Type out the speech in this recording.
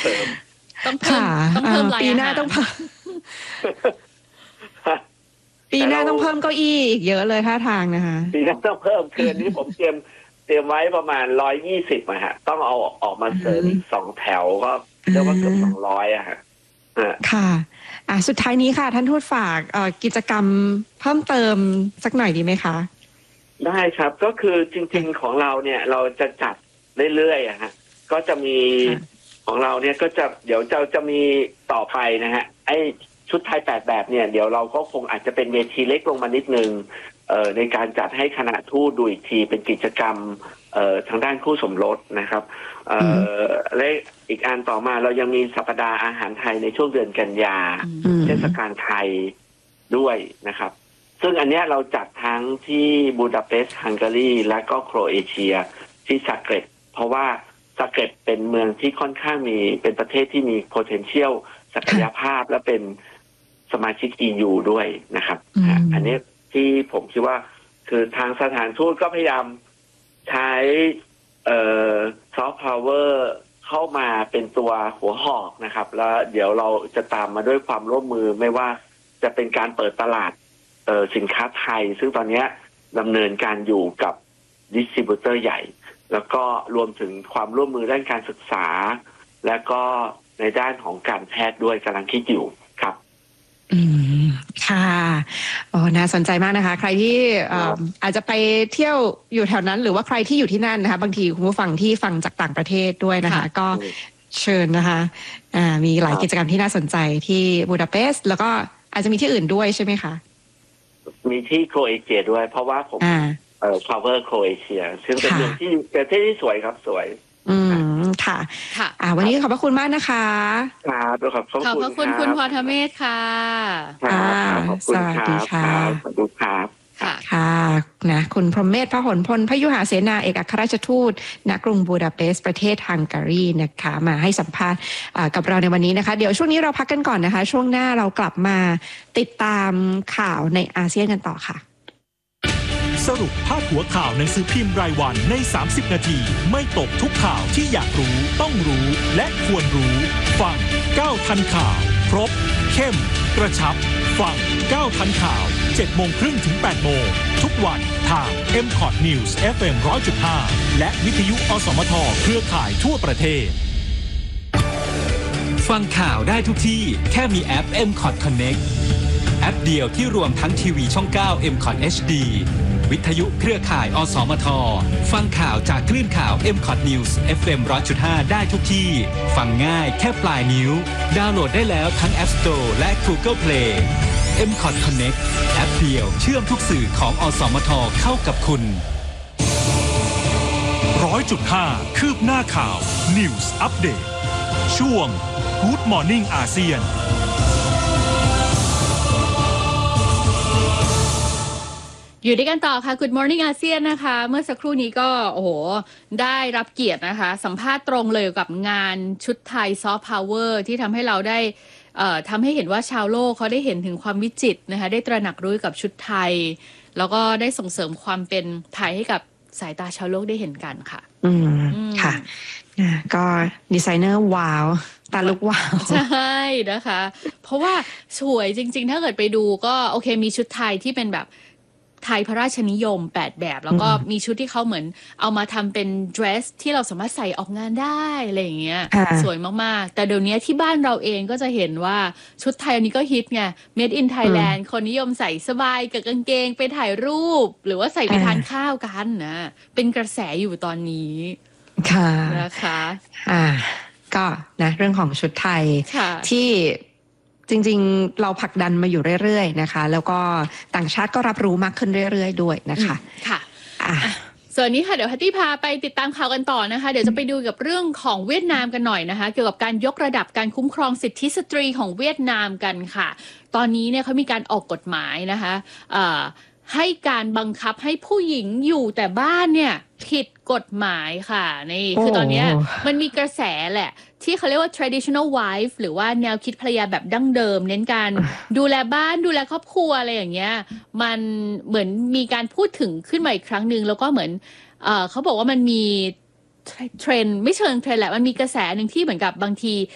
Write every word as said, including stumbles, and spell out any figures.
เสริมต้องเพิ่มต้องเพิ่มรายปีหน้าต้องเพิ่มปีหน้าต้องเพิ่มเก้าอี้อีกเยอะเลยท่าทางนะคะปีหน้าต้องเพิ่มคืนนี้ผมเตรียมเตรียมไว้ประมาณร้อยยี่สิบอะฮะต้องเอาออกมาเสริมอีกสองแถวก็เรียกว่าเกือบสองร้อยอะฮะค่ะอ่าสุดท้ายนี้ค่ะท่านทูตฝากกิจกรรมเพิ่มเติมสักหน่อยดีไหมคะได้ครับก็คือจริงๆของเราเนี่ยเราจะจัดเรื่อยๆอะฮะก็จะมีของเราเนี่ยก็จะเดี๋ยวจะจะมีต่อไปนะฮะไอชุดไทยแปดแบบเนี่ยเดี๋ยวเราก็คงอาจจะเป็นเวทีเล็กลงมานิดนึงเอ่อในการจัดให้คณะทูตดูอีกทีเป็นกิจกรรมเอ่อทางด้านคู่สมรสนะครับเอ่อและอีกอันต่อมาเรายังมีสัปดาห์อาหารไทยในช่วงเดือนกันยาเทศกาลไทยด้วยนะครับซึ่งอันเนี้ยเราจัดทั้งที่บูดาเปสต์ฮังการีและก็โครเอเชียที่ซักเกร็บเพราะว่าซักเกร็บเป็นเมืองที่ค่อนข้างมีเป็นประเทศที่มี potential ศักยภาพและเป็นสมาชิก อี ยู ด้วยนะครับอันนี้ที่ผมคิดว่าคือทางสถานทูตก็พยายามใช้เอ่อซอฟต์พาวเวอร์เข้ามาเป็นตัวหัวหอกนะครับแล้วเดี๋ยวเราจะตามมาด้วยความร่วมมือไม่ว่าจะเป็นการเปิดตลาดเอ่อสินค้าไทยซึ่งตอนนี้ดำเนินการอยู่กับดิสทริบิวเตอร์ใหญ่แล้วก็รวมถึงความร่วมมือด้านการศึกษาและก็ในด้านของการแพทย์ด้วยกำลังคิดอยู่ครับอืมค่ะโอ้น่าสนใจมากนะคะใครที่อาจจะไปเที่ยวอยู่แถวนั้นหรือว่าใครที่อยู่ที่นั่นนะคะบางทีคุณผู้ฟังที่ฟังจากต่างประเทศด้วยนะคะก็เชิญนะคะอ่ามีหลายกิจกรรมที่น่าสนใจที่บูดาเปสต์แล้วก็อาจจะมีที่อื่นด้วยใช่ไหมคะมีที่โครเอเชียด้วยเพราะว่าผมเอ่อ cover โครเอเชียซึ่งเป็นเมืองที่ประเทศที่สวยครับสวยอืมค่ะค่ะอ่าวันนี้ขอบพระคุณมากนะคะครับขอบพระคุณขอบพระคุณคุณพรเมธค่ะครับขอบคุณครับขอบคุณครับค่ะค่ะนะคุณพรหมเมธพหลพลพยุหเสนาเอกอัครราชทูตณกรุงบูดาเปสต์ประเทศฮังการีนะคะมาให้สัมภาษณ์กับเราในวันนี้นะคะเดี๋ยวช่วงนี้เราพักกันก่อนนะคะช่วงหน้าเรากลับมาติดตามข่าวในอาเซียนกันต่อค่ะสรุปพาดหัวข่าวหนังสือพิมพ์รายวันในสามสิบนาทีไม่ตกทุกข่าวที่อยากรู้ต้องรู้และควรรู้ฟังก้าวทันข่าวครบเข้มกระชับฟังก้าวทันข่าวเจ็ดโมงครึ่งถึงแปดโมงทุกวันทาง เอ็ม คอท News เอฟ เอ็ม หนึ่งร้อยจุดห้า และวิทยุอสมทเครือข่ายทั่วประเทศฟังข่าวได้ทุกที่แค่มีแอป เอ็ม คอท Connect แอปเดียวที่รวมทั้งทีวีช่องเก้า เอ็ม คอท เอช ดี วิทยุเครือข่ายอสมทฟังข่าวจากคลื่นข่าว เอ็ม คอท News เอฟ เอ็ม หนึ่งร้อยจุดห้า ได้ทุกที่ฟังง่ายแค่ปลายนิ้วดาวน์โหลดได้แล้วทั้ง App Store และ Google Play เอ็ม คอท Connect แอปเดียวเชื่อมทุกสื่อของอสมทเข้ากับคุณ หนึ่งร้อยจุดห้า คืบหน้าข่าว News Update ช่วง Good Morning อาเซียนอยู่ด้วยกันต่อค่ะ Good Morning อาเซียนนะคะเมื่อสักครู่นี้ก็โอ้โหได้รับเกียรตินะคะสัมภาษณ์ตรงเลยกับงานชุดไทยซอฟต์พาวเวอร์ที่ทำให้เราได้เอ่อทำให้เห็นว่าชาวโลกเขาได้เห็นถึงความวิจิตรนะคะได้ตระหนักรู้กับชุดไทยแล้วก็ได้ส่งเสริมความเป็นไทยให้กับสายตาชาวโลกได้เห็นกันค่ะอืมค่ะก็ดีไซเนอร์ว้าวตาลุกว้าวใช่นะคะเพราะว่าสวยจริงๆถ้าเกิดไปดูก็โอเคมีชุดไทยที่เป็นแบบไทยพระราชนิยมแปดแบบแล้วก็มีชุดที่เขาเหมือนเอามาทำเป็นเดรสที่เราสามารถใส่ออกงานได้อะไรอย่างเงี้ยสวยมากๆแต่เดี๋ยวนี้ที่บ้านเราเองก็จะเห็นว่าชุดไทยอันนี้ก็ฮิตไง Made in Thailand คนนิยมใส่สบายกับกางเกงไปถ่ายรูปหรือว่าใส่ไปทานข้าวกันนะเป็นกระแสอยู่ตอนนี้ค่ะนะคะอ่าก็นะเรื่องของชุดไทยที่จริงๆเราผลักดันมาอยู่เรื่อยๆนะคะแล้วก็ต่างชาติก็รับรู้มากขึ้นเรื่อยๆด้วยนะคะค่ะอ่ะส่วนนี้ค่ะเดี๋ยวฮัตตี้พาไปติดตามข่าวกันต่อนะคะเดี๋ยวจะไปดูกับเรื่องของเวียดนามกันหน่อยนะคะเกี่ยวกับการยกระดับการคุ้มครองสิทธิสตรีของเวียดนามกันค่ะตอนนี้เนี่ยเขามีการออกกฎหมายนะคะเอ่อให้การบังคับให้ผู้หญิงอยู่แต่บ้านเนี่ยผิดกฎหมายค่ะนี่คือตอนนี้มันมีกระแสแหละที่เขาเรียกว่า traditional wife หรือว่าแนวคิดภรรยาแบบดั้งเดิมเน้นการดูแลบ้านดูแลครอบครัวอะไรอย่างเงี้ยมันเหมือนมีการพูดถึงขึ้นมาอีกครั้งหนึ่งแล้วก็เหมือนเอ่อเขาบอกว่ามันมีเทรนด์ไม่เชิงเทรนด์แหละมันมีกระแสหนึ่งที่เหมือนกับบางที